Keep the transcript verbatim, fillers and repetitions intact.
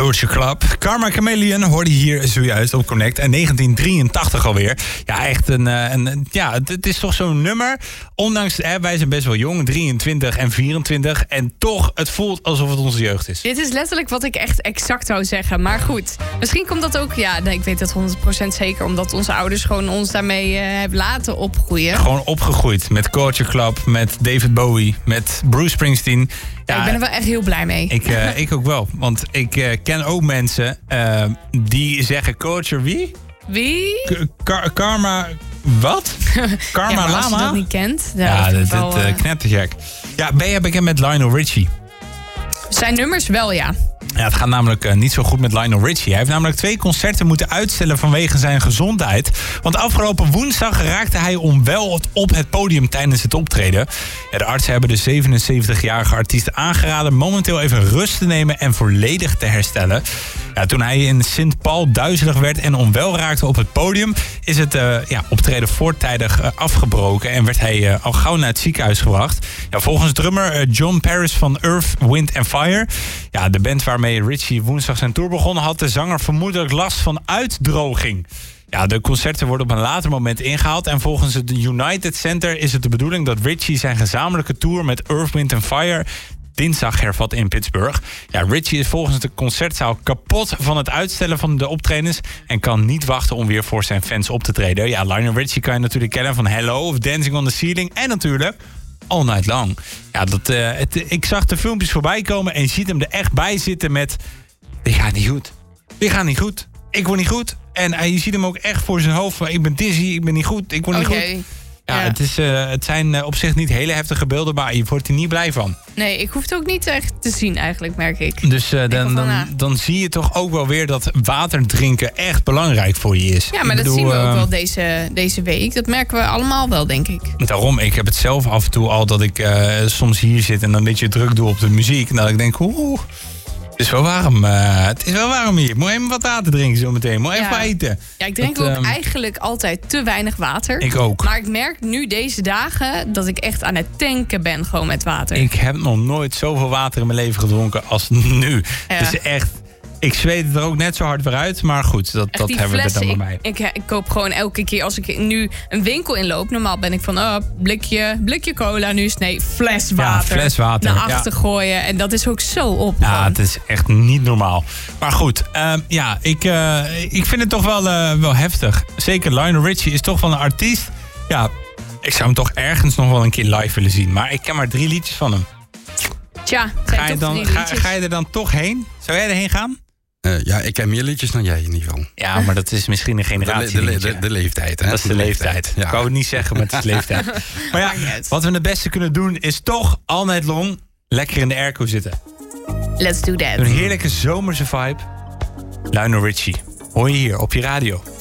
Culture Club. Karma Chameleon hoorde hier zojuist op Connect. En negentien drieëntachtig alweer. Ja, echt een... een ja, het, het is toch zo'n nummer. Ondanks, hè, wij zijn best wel jong. drieëntwintig en vierentwintig. En toch, het voelt alsof het onze jeugd is. Dit is letterlijk wat ik echt exact zou zeggen. Maar goed, misschien komt dat ook... Ja, nee, ik weet dat honderd procent zeker. Omdat onze ouders gewoon ons daarmee uh, hebben laten opgroeien. Gewoon opgegroeid met Culture Club. Met David Bowie. Met Bruce Springsteen. Ja, ja, ik ben er wel echt heel blij mee. Ik, uh, ik ook wel. Want ik uh, ken ook mensen uh, die zeggen... Culture wie? Wie? K- Kar- karma... Wat? Karma ja, Lama? als je dat niet kent... Ja, dit is uh, uh, knetterjack. Ja, ben jij bekend met Lionel Richie? Zijn nummers wel, ja. Ja, het gaat namelijk uh, niet zo goed met Lionel Richie. Hij heeft namelijk twee concerten moeten uitstellen vanwege zijn gezondheid. Want afgelopen woensdag raakte hij onwel op het podium tijdens het optreden. Ja, de artsen hebben de zevenenzeventigjarige artiest aangeraden momenteel even rust te nemen en volledig te herstellen. Ja, toen hij in Sint Paul duizelig werd en onwel raakte op het podium, is het uh, ja, optreden voortijdig uh, afgebroken en werd hij uh, al gauw naar het ziekenhuis gebracht. Ja, volgens drummer uh, John Paris van Earth, Wind and Fire, ja, de band waarmee Richie woensdag zijn tour begonnen, had de zanger vermoedelijk last van uitdroging. Ja, de concerten worden op een later moment ingehaald en volgens het United Center is het de bedoeling dat Richie zijn gezamenlijke tour met Earth, Wind and Fire dinsdag hervat in Pittsburgh. Ja, Richie is volgens de concertzaal kapot van het uitstellen van de optredens en kan niet wachten om weer voor zijn fans op te treden. Ja, Lionel Richie kan je natuurlijk kennen van Hello of Dancing on the Ceiling en natuurlijk All Night Long. Ja, dat, uh, het, ik zag de filmpjes voorbij komen en je ziet hem er echt bij zitten met... Dit gaat niet goed. Dit gaat niet goed. Ik word niet goed. En uh, je ziet hem ook echt voor zijn hoofd van... Ik ben dizzy, ik ben niet goed, ik word okay. niet goed. Ja, ja. Het, is, uh, het zijn uh, op zich niet hele heftige beelden, maar je wordt er niet blij van. Nee, ik hoef het ook niet echt te zien eigenlijk, merk ik. Dus uh, dan, dan, dan zie je toch ook wel weer dat water drinken echt belangrijk voor je is. Ja, maar ik dat bedoel, zien we ook uh, wel deze, deze week. Dat merken we allemaal wel, denk ik. Daarom, ik heb het zelf af en toe al dat ik uh, soms hier zit en dan een beetje druk doe op de muziek. En dat ik denk, oeh, het is wel warm. Uh, het is wel warm hier. Moet even wat water drinken zo meteen. Moet even ja. eten. Ja, ik drink dat, ook um, eigenlijk altijd te weinig water. Ik ook. Maar ik merk nu deze dagen dat ik echt aan het tanken ben gewoon met water. Ik heb nog nooit zoveel water in mijn leven gedronken als nu. Ja. Het is echt... Ik zweet er ook net zo hard weer uit, maar goed, dat, dat hebben we er dan maar bij. Ik, ik, ik koop gewoon elke keer als ik nu een winkel inloop. Normaal ben ik van, oh, blikje, blikje cola. Nu is nee, fles water. Ja, fles water. Naar achter ja. gooien. En dat is ook zo op. Ja, gewoon. het is echt niet normaal. Maar goed, uh, ja, ik, uh, ik vind het toch wel, uh, wel heftig. Zeker Lionel Richie is toch wel een artiest. Ja, ik zou hem toch ergens nog wel een keer live willen zien. Maar ik ken maar drie liedjes van hem. Tja, ga je, dan, ga, ga je er dan toch heen? Zou jij erheen gaan? Uh, ja, ik ken meer liedjes dan jij in ieder geval. Ja, maar dat is misschien een generatie. De, de, de, de, de leeftijd, hè? Dat is de, de leeftijd. leeftijd. Ja. Ik wou het niet zeggen, maar het is de leeftijd. Maar ja, wat we het beste kunnen doen is toch all night long lekker in de airco zitten. Let's do that. Een heerlijke zomerse vibe. Lionel Richie. Hoor je hier op je radio.